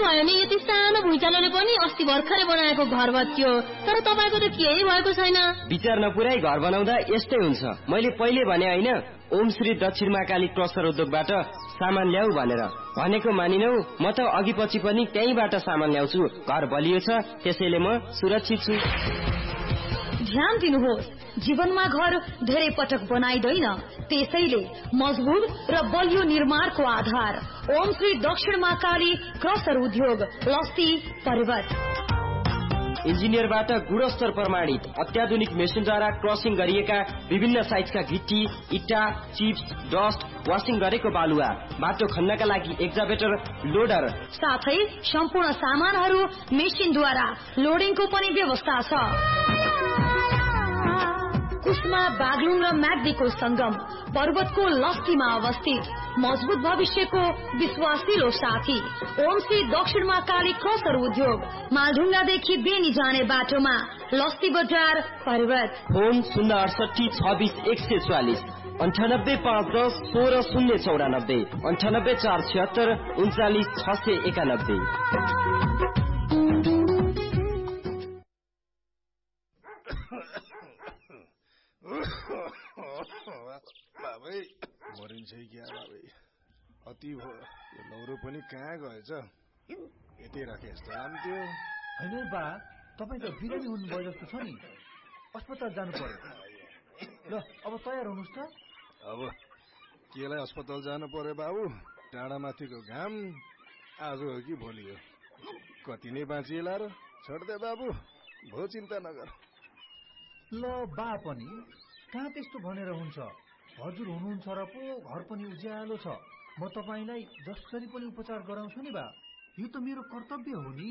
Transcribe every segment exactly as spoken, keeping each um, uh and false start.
भयो नि यति सानो भुइँचालोले पनि अस्ति भर्खरै बनाएको घर भत्कियो तर तपाईको त केही भएको छैन। विचार नपुराई घर बनाउँदा यस्तै हुन्छ। मैले पहिले भने हैन ओम श्री दक्षिण महाकाली क्रसर उद्योगबाट सामान ल्याऊ भनेर। भनेको मानिनौ म त अघि पछि पनि त्यहीबाट सामान ल्याउँछु। घर बलियो छ त्यसैले म सुरक्षित छु। ध्यान दिनुहोस् जीवनमा घर धेरै पटक बनाइदैन त्यसैले मजबुत र बलियो निर्माणको आधार ओम श्री दक्षिण महाकाली क्रसर उद्योग लस्ती पर्वत। इन्जिनियरबाट गुणस्तर प्रमाणित अत्याधुनिक मेसिनद्वारा क्रसिङ गरिएका विभिन्न साइजका गिट्टी इट्टा चिप्स डस्ट वाशिङ गरेको बालुवा बाटो खन्नका लागि एक्जाभेटर लोडर साथै सम्पूर्ण सामानहरू मेसिनद्वारा लोडिङको पनि व्यवस्था छ। कुस्मा बागलुङ र म्याग्दीको संगम पर्वतको लस्तीमा अवस्थित मजबुत भविष्यको विश्वासिलो साथी ओम श्री दक्षिण महाकाली क्रसर उद्योग मालढुङ्गादेखि बेनी जाने बाटोमा लस्ती बजार पर्वत। फोन शून्य अडसठी छब्बीस एक सय चौवालिस अन्ठानब्बे पाँच दस सोह्र शून्य चौरानब्बे अन्ठानब्बे चार छिहत्तर उन्चालिस छ सय एकानब्बे। बाबै मरिन्छ क्या बाबै अति भयो। यो लौरो पनि कहाँ गएछ? यतै राखे जस्तो लाग्थ्यो। होइन बा तपाईँ त बिरामी हुनुभयो जस्तो छ नि अस्पताल जानु पर्यो। ल अब तयार हुनुहोस् त। अब केलाई अस्पताल जानु पर्यो बाबु? डाँडामाथिको घाम आज हो कि भोलि हो? कति नै बाँचिएला र? छोड्दे बाबु भो चिन्ता नगर। ल बा पनि कहाँ त्यस्तो भनेर हुन्छ? हजुर हुनुहुन्छ र पो घर पनि उज्यालो छ। म तपाईलाई जसरी पनि उपचार गराउँछु नि बा। यो त मेरो कर्तव्य हो नि।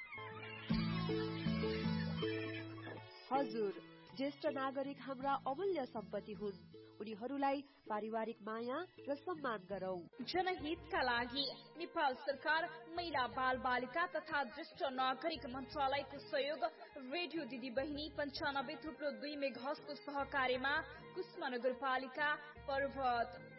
हजुर ज्येष्ठ नागरिक हाम्रा अमूल्य सम्पत्ति हुन्। उनीहरूलाई पारिवारिक माया र सम्मान गरौं। जनहितका लागि नेपाल सरकार महिला बाल बालिका तथा ज्येष्ठ नागरिक मन्त्रालयको सहयोग रेडियो दिदी बहिनी पञ्चानब्बे थुप्रो दुई मेघासको सहकार्यमा कुस्मा नगरपालिका पर्वत।